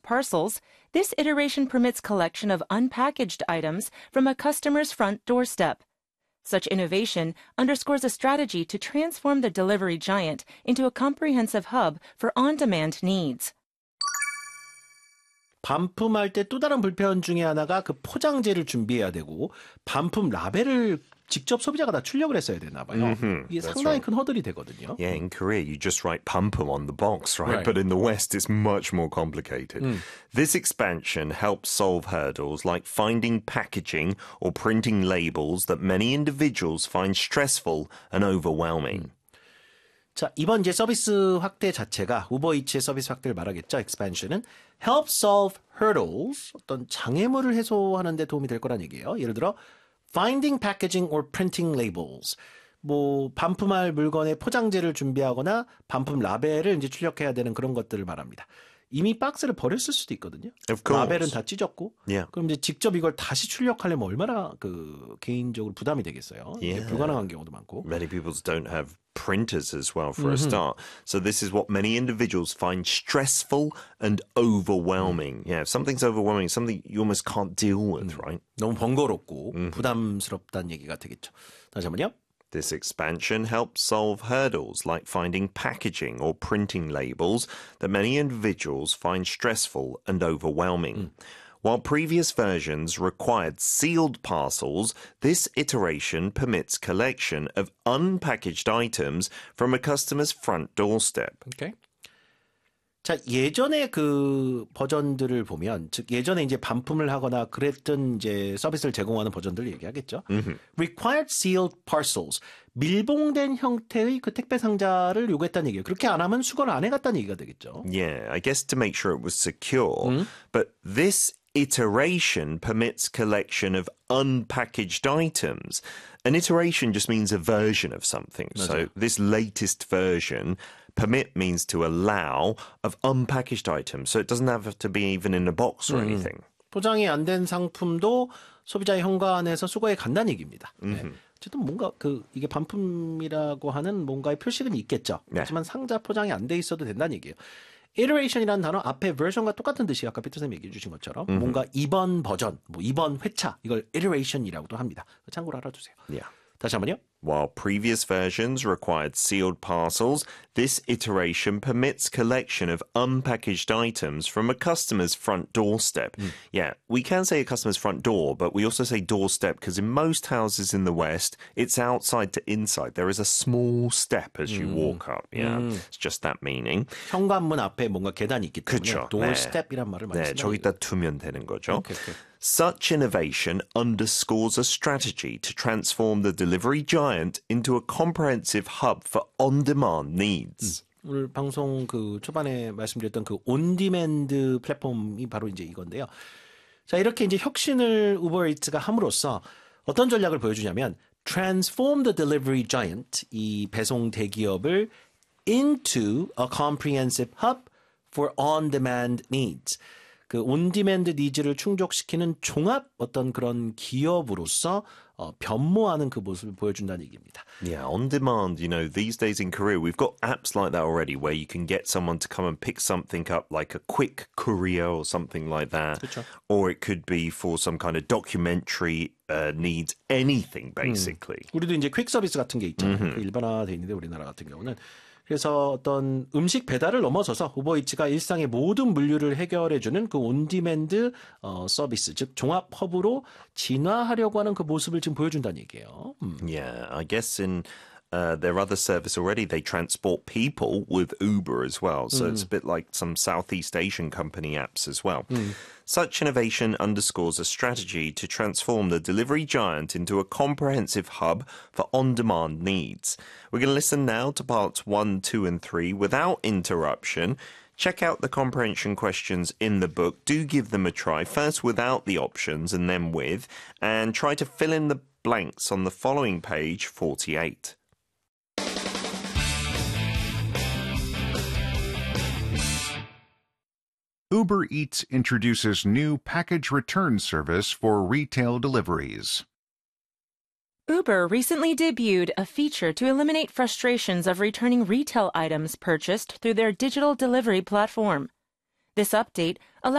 parcels, this iteration permits collection of unpackaged items from a customer's front doorstep. Such innovation underscores a strategy to transform the delivery giant into a comprehensive hub for on-demand needs. 반품할 때 또 다른 불편 중에 하나가 그 포장재를 준비해야 되고 반품 라벨을 직접 소비자가 다 출력을 했어야 되나 봐요. 이게 상당히 큰 허들이 되거든요. Yeah, in Korea, you just write 반품 on the box, right? But in the West, it's much more complicated. This expansion helps solve hurdles like finding packaging or printing labels that many individuals find stressful and overwhelming. 자, 이번 이제 서비스 확대 자체가 우버이츠의 서비스 확대를 말하겠죠. expansion은 help solve hurdles, 어떤 장애물을 해소하는 데 도움이 될 거란 얘기예요. 예를 들어 finding packaging or printing labels. 뭐 반품할 물건의 포장재를 준비하거나 반품 라벨을 이제 출력해야 되는 그런 것들을 말합니다. 이미 박스를 버렸을 수도 있거든요. Of course. 라벨은 다 찢었고. Yeah. 그럼 이제 직접 이걸 다시 출력하려면 얼마나 그 개인적으로 부담이 되겠어요. Yeah. 불가능한 경우도 많고. Many people don't have printers as well for a start. So this is what many individuals find stressful and overwhelming. Yeah, if something's overwhelming, something you almost can't deal with, right? 너무 번거롭고 부담스럽다는 얘기가 되겠죠. 다시 한번요. This expansion helps solve hurdles like finding packaging or printing labels that many individuals find stressful and overwhelming. While previous versions required sealed parcels, this iteration permits collection of unpackaged items from a customer's front doorstep. Okay. 자, 예전에 그 버전들을 보면, 즉 예전에 이제 반품을 하거나 그랬던 이제 서비스를 제공하는 버전들을 얘기하겠죠. Required sealed parcels. 밀봉된 형태의 그 택배 상자를 요구했다는 얘기예요. 그렇게 안 하면 수거를 안 해갔다는 얘기가 되겠죠. Yeah, I guess to make sure it was secure. But this iteration permits collection of unpackaged items. An iteration just means a version of something. 맞아요. So this latest version, permit means to allow, of unpackaged items. So it doesn't have to be even in a box or anything. 포장이 안 된 상품도 소비자의 현관에서 수거해 간다는 얘기입니다. 네. 어쨌든 뭔가 그 이게 반품이라고 하는 뭔가의 표식은 있겠죠. 네. 하지만 상자 포장이 안 돼 있어도 된다는 얘기예요. iteration이라는 단어 앞에 version과 똑같은 뜻이 아까 피터쌤이 얘기해 주신 것처럼 뭔가 이번 버전, 뭐 이번 회차 이걸 iteration이라고도 합니다. 참고로 알아두세요. Yeah. 다시 한번요. While previous versions required sealed parcels, this iteration permits collection of unpackaged items from a customer's front doorstep. Yeah, we can say a customer's front door, but we also say doorstep because in most houses in the West, it's outside to inside. There is a small step as you walk up. Yeah, it's just that meaning. 현관문 앞에 뭔가 계단이 있기 때문에 그쵸. doorstep이란 말을 많이 네, 쓴다. 저기다 두면 되는 거죠. 오케이. Such innovation underscores a strategy to transform the delivery giant into a comprehensive hub for on-demand needs. 오늘 방송 그 초반에 말씀드렸던 그 온디맨드 플랫폼이 바로 이제 이건데요. 자, 이렇게 이제 혁신을 우버이츠가 함으로써 어떤 전략을 보여주냐면 transform the delivery giant, 이 배송 대기업을 into a comprehensive hub for on-demand needs. 그 온디맨드 니즈를 충족시키는 종합 어떤 그런 기업으로서 변모하는 그 모습을 보여준다는 얘기입니다. Yeah, on demand, you know, these days in Korea, we've got apps like that already where you can get someone to come and pick something up like a quick courier or something like that. 그렇죠. Or it could be for some kind of documentary needs, anything basically. 우리도 이제 퀵 서비스 같은 게 있잖아요. 그 일반화되어 있는데 우리나라 같은 경우는. 그래서 어떤 음식 배달을 넘어서서 우버이츠가 일상의 모든 물류를 해결해주는 그 온디맨드 서비스, 즉 종합 허브로 진화하려고 하는 그 모습을 지금 보여준다는 얘기예요. Yeah, I guess in their other service already, they transport people with Uber as well. So it's a bit like some Southeast Asian company apps as well. Such innovation underscores a strategy to transform the delivery giant into a comprehensive hub for on-demand needs. We're going to listen now to parts 1, 2, and 3 without interruption. Check out the comprehension questions in the book. Do give them a try, first without the options and then with, and try to fill in the blanks on the following page 48. Uber Eats introduces new package return service for retail deliveries. Uber recently debuted a feature to eliminate frustrations of returning retail items purchased through their digital delivery platform. This update allows